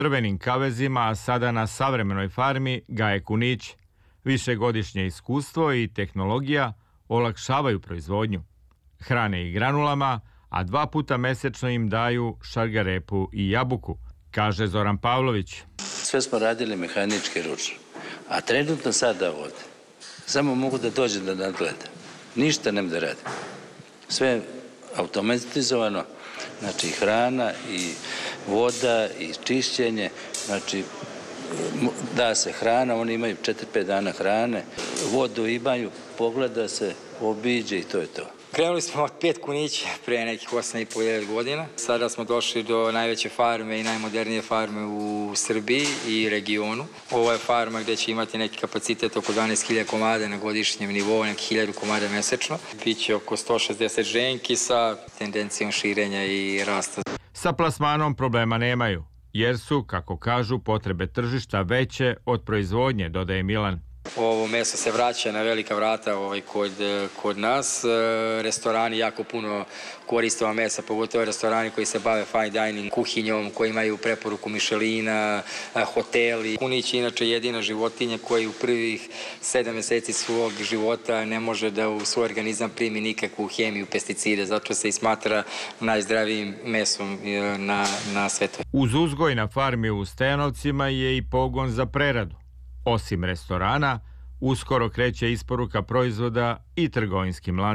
drvenim kavezima, a sada na savremenoj farmi gaje kuniće. Višegodišnje iskustvo i tehnologija olakšavaju proizvodnju. Hrane ih granulama, a 2 puta mesečno im daju šargarepu i jabuku, kaže Zoran Pavlović. Sve smo radili mehanički ručno, a trenutno sada ovde. Samo mogu da dođem da nadgledam. Ništa nem da radim. Sve je automatizovano, znači i hrana, i voda, i čišćenje, znači da se hrana, oni imaju 4-5 dana hrane, vodu imaju, pogleda se, obiđe i to je to. Krenuli smo od 5 kunića pre nekih 8,5 godina. Sada smo došli do najveće farme i najmodernije farme u Srbiji i regionu. Ovo je farma gde će imati neki kapacitet oko 12.000 komada na godišnjem nivou, neki 1.000 komada mesečno. Biće oko 160 ženki sa tendencijom širenja i rasta. Sa plasmanom problema nemaju, jer su, kako kažu, potrebe tržišta veće od proizvodnje, dodaje Milan. Ovo meso se vraća na velika vrata kod nas. Restorani jako puno koriste ova mesa, pogotovo restorani koji se bave fine dining kuhinjom, koji imaju preporuku Michelina, hoteli. Kunić je inače jedina životinja koja u prvih 7 meseci svog života ne može da u svoj organizam primi nikakvu hemiju, pesticide, zato se i smatra najzdravijim mesom na svetu. Uz uzgoj na farmi u Stojanovcima je i pogon za preradu. Osim restorana, uskoro kreće isporuka proizvoda i trgovinskim lancima.